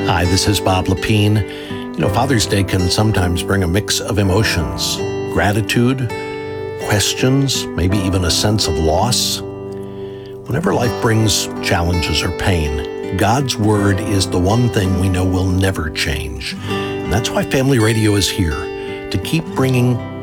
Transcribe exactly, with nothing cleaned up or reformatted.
Hi, this is Bob Lepine. You know, Father's Day can sometimes bring a mix of emotions, gratitude, questions, maybe even a sense of loss. Whenever life brings challenges or pain, God's Word is the one thing we know will never change. And that's why Family Radio is here, to keep bringing